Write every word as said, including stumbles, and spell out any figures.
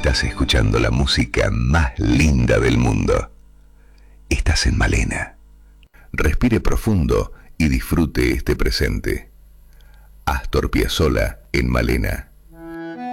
Estás escuchando la música más linda del mundo. Estás en Malena. Respire profundo y disfrute este presente. Astor Piazzolla en Malena.